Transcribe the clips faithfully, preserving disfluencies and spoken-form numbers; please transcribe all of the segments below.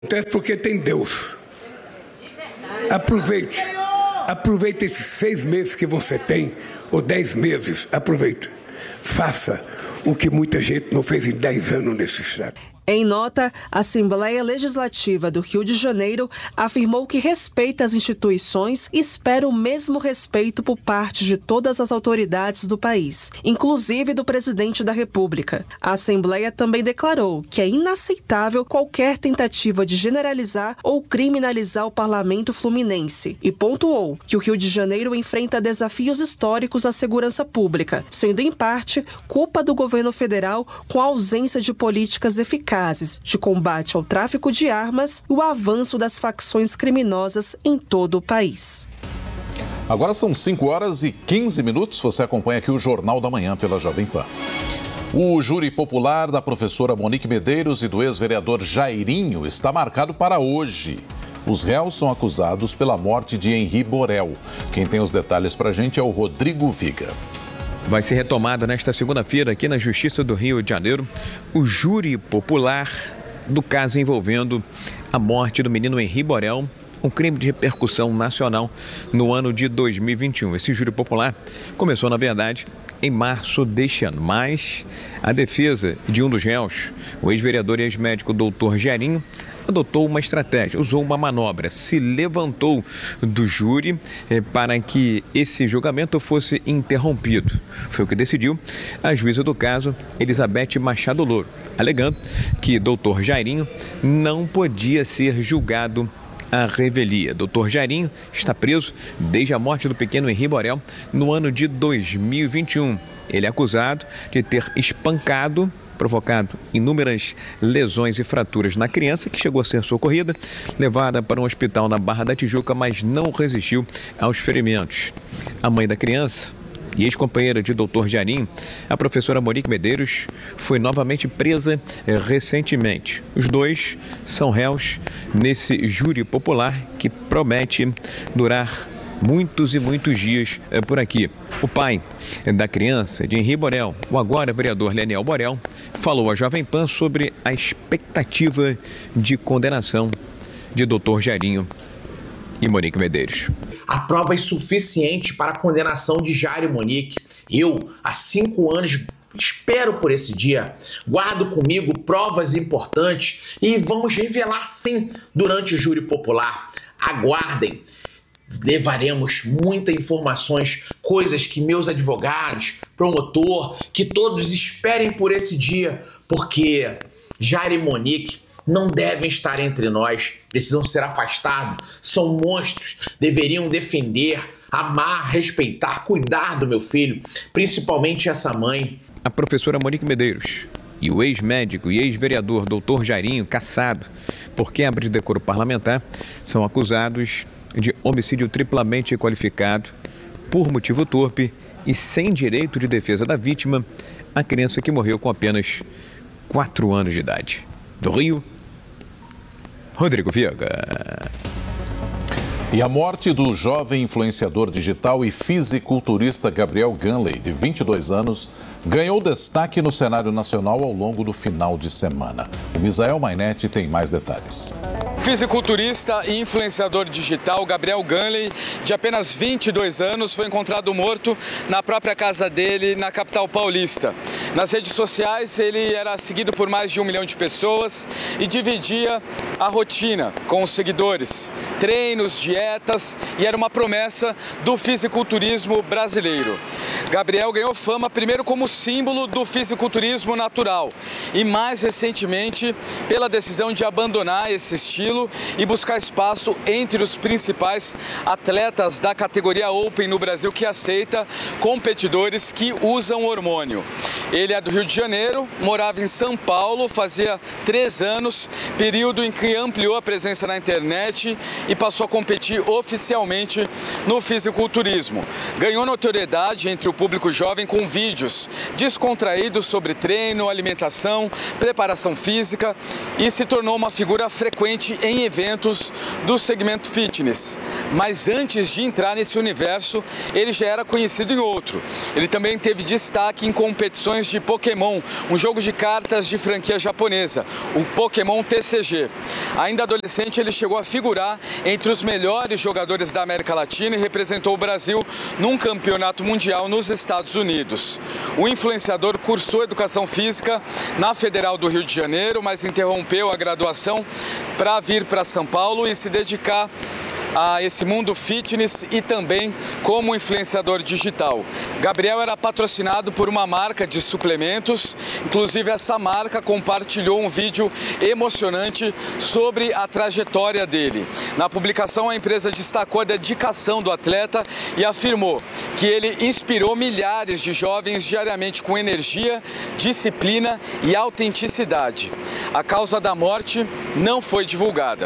Acontece porque tem Deus. Aproveite. Aproveite esses seis meses que você tem, ou dez meses. Aproveite. Faça o que muita gente não fez em dez anos nesse estado. Em nota, a Assembleia Legislativa do Rio de Janeiro afirmou que respeita as instituições e espera o mesmo respeito por parte de todas as autoridades do país, inclusive do presidente da República. A Assembleia também declarou que é inaceitável qualquer tentativa de generalizar ou criminalizar o parlamento fluminense e pontuou que o Rio de Janeiro enfrenta desafios históricos à segurança pública, sendo em parte culpa do governo federal com a ausência de políticas eficazes de combate ao tráfico de armas e o avanço das facções criminosas em todo o país. Agora são cinco horas e quinze minutos. Você acompanha aqui o Jornal da Manhã pela Jovem Pan. O júri popular da professora Monique Medeiros e do ex-vereador Jairinho está marcado para hoje. Os réus são acusados pela morte de Henri Borel. Quem tem os detalhes para a gente é o Rodrigo Viga. Vai ser retomado nesta segunda-feira aqui na Justiça do Rio de Janeiro o júri popular do caso envolvendo a morte do menino Henri Borel, um crime de repercussão nacional no ano de dois mil e vinte e um. Esse júri popular começou, na verdade, em março deste ano, mas a defesa de um dos réus, o ex-vereador e ex-médico doutor Jairinho, adotou uma estratégia, usou uma manobra, se levantou do júri eh, para que esse julgamento fosse interrompido. Foi o que decidiu a juíza do caso, Elizabeth Machado Louro, alegando que doutor Jairinho não podia ser julgado à revelia. doutor Jairinho está preso desde a morte do pequeno Henri Borel no ano de dois mil e vinte e um. Ele é acusado de ter espancado, provocado inúmeras lesões e fraturas na criança, que chegou a ser socorrida, levada para um hospital na Barra da Tijuca, mas não resistiu aos ferimentos. A mãe da criança e ex-companheira de doutor Jairinho, a professora Monique Medeiros, foi novamente presa eh, recentemente. Os dois são réus nesse júri popular que promete durar muitos e muitos dias eh, por aqui. O pai da criança, de Henri Borel, o agora vereador Leniel Borel, falou à Jovem Pan sobre a expectativa de condenação de doutor Jairinho e Monique Medeiros. A prova é suficiente para a condenação de Jair e Monique. Eu, há cinco anos, espero por esse dia. Guardo comigo provas importantes e vamos revelar sim durante o júri popular. Aguardem. Levaremos muitas informações, coisas que meus advogados, promotor, que todos esperem por esse dia, porque Jair e Monique não devem estar entre nós, precisam ser afastados, são monstros, deveriam defender, amar, respeitar, cuidar do meu filho, principalmente essa mãe. A professora Monique Medeiros e o ex-médico e ex-vereador doutor Jairinho, cassado por quebra de decoro parlamentar, são acusados de homicídio triplamente qualificado por motivo torpe e sem direito de defesa da vítima, a criança que morreu com apenas quatro anos de idade. Do Rio, Rodrigo Viega. E a morte do jovem influenciador digital e fisiculturista Gabriel Ganley, de vinte e dois anos, ganhou destaque no cenário nacional ao longo do final de semana. O Misael Mainetti tem mais detalhes. Fisiculturista e influenciador digital Gabriel Ganley, de apenas vinte e dois anos, foi encontrado morto na própria casa dele, na capital paulista. Nas redes sociais, ele era seguido por mais de um milhão de pessoas e dividia a rotina com os seguidores, treinos, dietas, e era uma promessa do fisiculturismo brasileiro. Gabriel ganhou fama primeiro como símbolo do fisiculturismo natural e mais recentemente pela decisão de abandonar esse estilo e buscar espaço entre os principais atletas da categoria Open no Brasil, que aceita competidores que usam hormônio. Ele é do Rio de Janeiro, morava em São Paulo, fazia três anos, período em que ampliou a presença na internet e passou a competir oficialmente no fisiculturismo. Ganhou notoriedade entre o público jovem com vídeos descontraídos sobre treino, alimentação, preparação física e se tornou uma figura frequente em eventos do segmento fitness. Mas antes de entrar nesse universo, ele já era conhecido em outro. Ele também teve destaque em competições de Pokémon, um jogo de cartas de franquia japonesa, o Pokémon T C G. Ainda adolescente, ele chegou a figurar entre os melhores jogadores da América Latina e representou o Brasil num campeonato mundial nos Estados Unidos. O influenciador cursou educação física na Federal do Rio de Janeiro, mas interrompeu a graduação para vir para São Paulo e se dedicar a esse mundo fitness e também como influenciador digital. Gabriel era patrocinado por uma marca de suplementos, inclusive essa marca compartilhou um vídeo emocionante sobre a trajetória dele. Na publicação, a empresa destacou a dedicação do atleta e afirmou que ele inspirou milhares de jovens diariamente com energia, disciplina e autenticidade. A causa da morte não foi divulgada.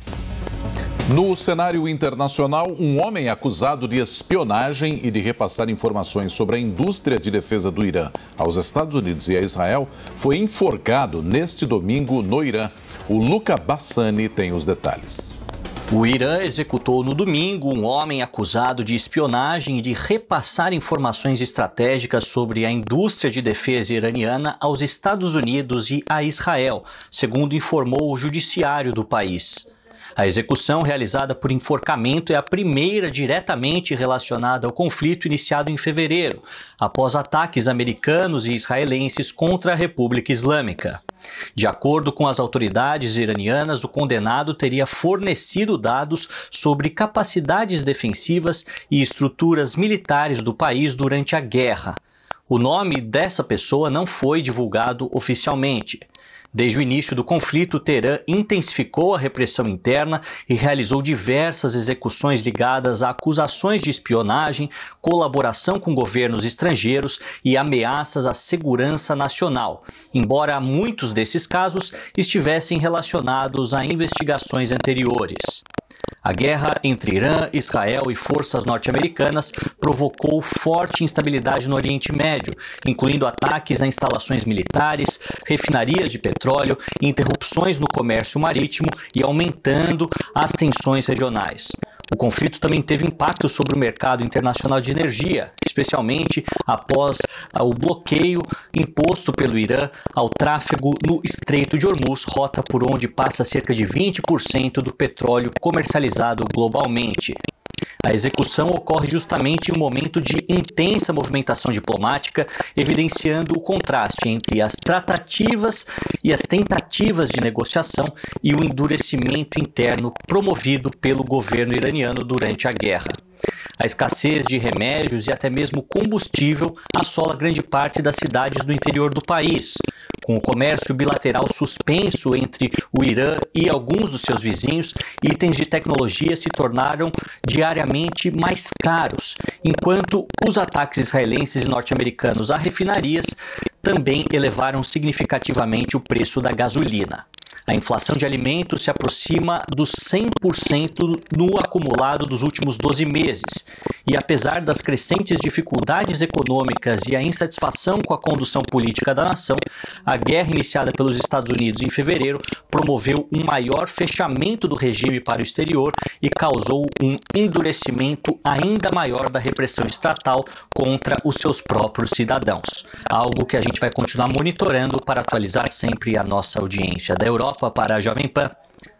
No cenário internacional, um homem acusado de espionagem e de repassar informações sobre a indústria de defesa do Irã aos Estados Unidos e a Israel foi enforcado neste domingo no Irã. O Luca Bassani tem os detalhes. O Irã executou no domingo um homem acusado de espionagem e de repassar informações estratégicas sobre a indústria de defesa iraniana aos Estados Unidos e a Israel, segundo informou o judiciário do país. A execução realizada por enforcamento é a primeira diretamente relacionada ao conflito iniciado em fevereiro, após ataques americanos e israelenses contra a República Islâmica. De acordo com as autoridades iranianas, o condenado teria fornecido dados sobre capacidades defensivas e estruturas militares do país durante a guerra. O nome dessa pessoa não foi divulgado oficialmente. Desde o início do conflito, Teherã intensificou a repressão interna e realizou diversas execuções ligadas a acusações de espionagem, colaboração com governos estrangeiros e ameaças à segurança nacional, embora muitos desses casos estivessem relacionados a investigações anteriores. A guerra entre Irã, Israel e forças norte-americanas provocou forte instabilidade no Oriente Médio, incluindo ataques a instalações militares, refinarias de petróleo, interrupções no comércio marítimo e aumentando as tensões regionais. O conflito também teve impacto sobre o mercado internacional de energia, especialmente após o bloqueio imposto pelo Irã ao tráfego no Estreito de Hormuz, rota por onde passa cerca de vinte por cento do petróleo comercializado globalmente. A execução ocorre justamente em um momento de intensa movimentação diplomática, evidenciando o contraste entre as tratativas e as tentativas de negociação e o endurecimento interno promovido pelo governo iraniano durante a guerra. A escassez de remédios e até mesmo combustível assola grande parte das cidades do interior do país. Com o comércio bilateral suspenso entre o Irã e alguns dos seus vizinhos, itens de tecnologia se tornaram diariamente mais caros, enquanto os ataques israelenses e norte-americanos a refinarias também elevaram significativamente o preço da gasolina. A inflação de alimentos se aproxima dos cem por cento no acumulado dos últimos doze meses. E apesar das crescentes dificuldades econômicas e a insatisfação com a condução política da nação, a guerra iniciada pelos Estados Unidos em fevereiro promoveu um maior fechamento do regime para o exterior e causou um endurecimento ainda maior da repressão estatal contra os seus próprios cidadãos. Algo que a gente vai continuar monitorando para atualizar sempre a nossa audiência. Da Europa para a Jovem Pan,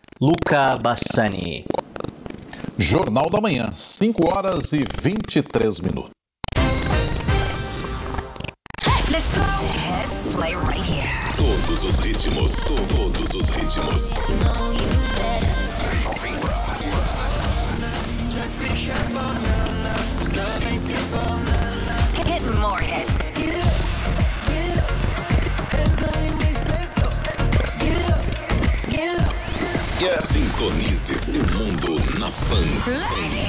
Luca Bassani. Jornal da Manhã, cinco horas e vinte e três minutos. Let's go. Let's play right here. Todos os ritmos, todos os ritmos. You know you better. Jovem Pan. Just be careful. Love ain't simple. Get more hits. Sintonize seu mundo na Pan.